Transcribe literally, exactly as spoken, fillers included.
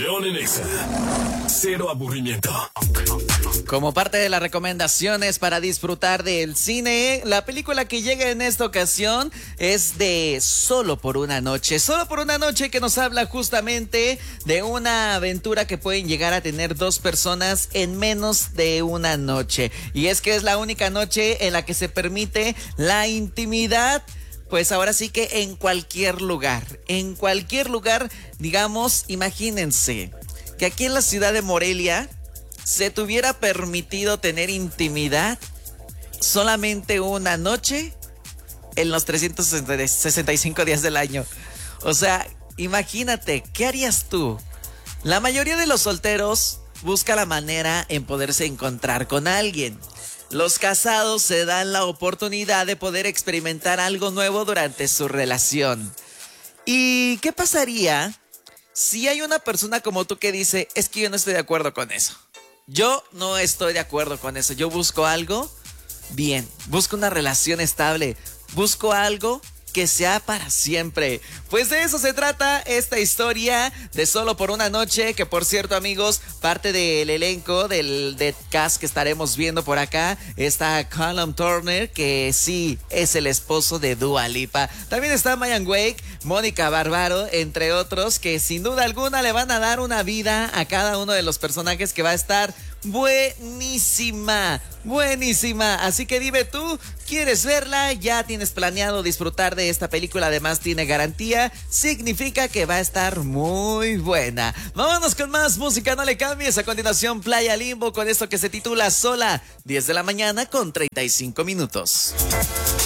León en Exa. Cero aburrimiento. Como parte de las recomendaciones para disfrutar del cine, la película que llega en esta ocasión es de Solo por una noche. Solo por una noche, que nos habla justamente de una aventura que pueden llegar a tener dos personas en menos de una noche. Y es que es la única noche en la que se permite la intimidad. Pues ahora sí que en cualquier lugar, en cualquier lugar, digamos, imagínense que aquí en la ciudad de Morelia se tuviera permitido tener intimidad solamente una noche en los trescientos sesenta y cinco días del año. O sea, imagínate, ¿qué harías tú? La mayoría de los solteros busca la manera en poderse encontrar con alguien. Los casados se dan la oportunidad de poder experimentar algo nuevo durante su relación. ¿Y qué pasaría si hay una persona como tú que dice, es que yo no estoy de acuerdo con eso? Yo no estoy de acuerdo con eso. Yo busco algo bien, busco una relación estable, busco algo que sea para siempre. Pues de eso se trata esta historia de Solo por una noche, que por cierto, amigos, parte del elenco del, del cast que estaremos viendo por acá está Callum Turner, que sí es el esposo de Dua Lipa. También está Mayan Wake, Mónica Bárbaro, entre otros, que sin duda alguna le van a dar una vida a cada uno de los personajes, que va a estar buenísima, buenísima. Así que dime tú, ¿quieres verla? ¿Ya tienes planeado disfrutar de esta película? Además tiene garantía, significa que va a estar muy buena. Vámonos con más música, no le cambies. A continuación, Playa Limbo con esto que se titula Sola, diez de la mañana con treinta y cinco minutos.